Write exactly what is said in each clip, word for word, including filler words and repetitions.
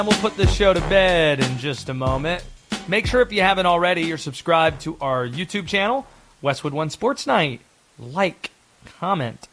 And we'll put this show to bed in just a moment. Make sure if you haven't already, you're subscribed to our YouTube channel, Westwood One Sports Night. Like, comment,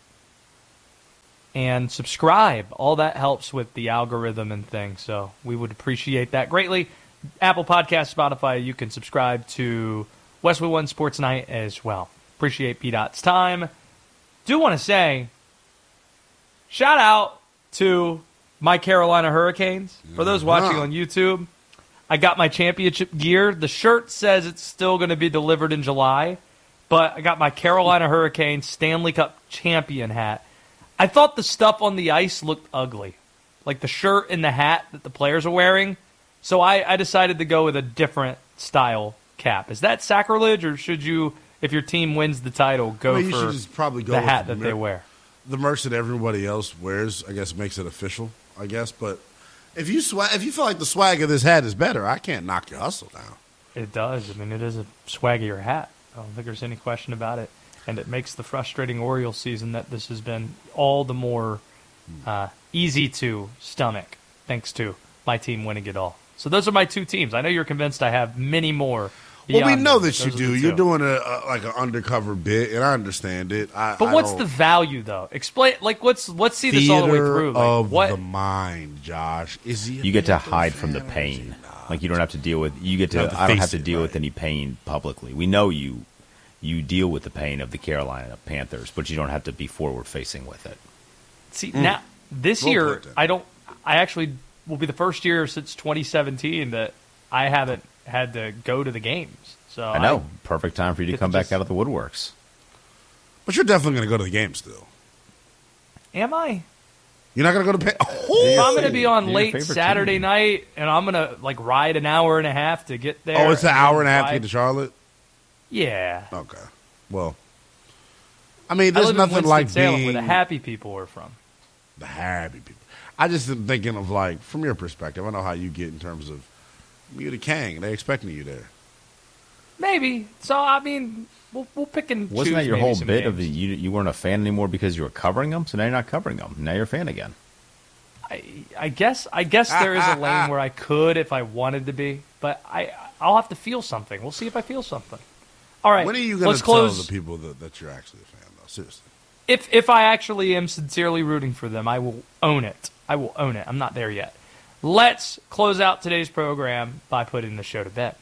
and subscribe. All that helps with the algorithm and things, so we would appreciate that greatly. Apple Podcasts, Spotify, you can subscribe to Westwood One Sports Night as well. Appreciate P-Dot's time. Do want to say, shout out to my Carolina Hurricanes. For those watching on YouTube, I got my championship gear. The shirt says it's still going to be delivered in July, but I got my Carolina Hurricanes Stanley Cup champion hat. I thought the stuff on the ice looked ugly, like the shirt and the hat that the players are wearing. So I, I decided to go with a different style cap. Is that sacrilege, or should you, if your team wins the title, go well, you for should just probably go the with hat the that mer- they wear? The merch that everybody else wears, I guess, makes it official, I guess. But if you swa- if you feel like the swag of this hat is better, I can't knock your hustle down. It does. I mean, it is a swaggier hat. I don't think there's any question about it. And it makes the frustrating Orioles season that this has been all the more uh, easy to stomach, thanks to my team winning it all. So those are my two teams. I know you're convinced I have many more. Well, we know them. that you Those do. You're doing a, a like an undercover bit, and I understand it. I, but I what's don't... the value, though? Explain. Like, let's let's see this all the way through. Like, of what? the mind, Josh. Is he? You get to hide from the pain. Like you don't have to deal with. You get to. Have to I don't face have to it, deal right. with any pain publicly. We know you. You deal with the pain of the Carolina Panthers, but you don't have to be forward facing with it. See now, this Well year, put, then. I don't. I actually will be the first year since twenty seventeen that I haven't had to go to the games. So I know. Perfect time for you to get come to back just- out of the woodworks. But you're definitely going to go to the game still. Am I? You're not going to go to pay. If I'm going to be on Your late favorite Saturday team. night and I'm going to like ride an hour and a half to get there. Oh, it's an hour and a half to ride- get to Charlotte? Yeah. Okay. Well, I mean, I there's live in nothing like Winston-Salem, being where the happy people are from. the happy people. I just am thinking of, like, from your perspective, I know how you get in terms of you're the king, and they're expecting you there. Maybe. So, I mean, we'll, we'll pick and Wasn't choose that your maybe whole some bit of games. the you? You weren't a fan anymore because you were covering them. So now you're not covering them. Now you're a fan again. I, I guess I guess there is a lane where I could if I wanted to be, but I I'll have to feel something. We'll see if I feel something. All right. When are you going let's to tell close. the people that, that you're actually a fan, though? Seriously. If if I actually am sincerely rooting for them, I will own it. I will own it. I'm not there yet. Let's close out today's program by putting the show to bed.